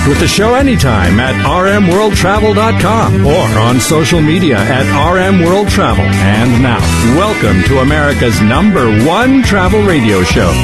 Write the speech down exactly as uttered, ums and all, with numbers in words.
with the show anytime at r m world travel dot com or on social media at R M World Travel. And now, welcome to America's number one travel radio show,